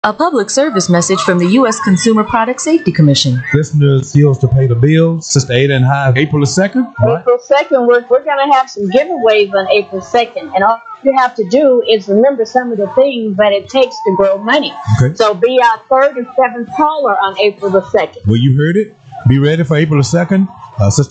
A public service message from the U.S. Consumer Product Safety Commission. Listeners, heels to pay the bills. Sister Ada and Hive, April the 2nd. Right? April 2nd, we're going to have some giveaways on April 2nd. And all you have to do is remember some of the things that it takes to grow money. Okay. So be our 3rd and 7th caller on April the 2nd. Well, you heard it. Be ready for April the 2nd. Sister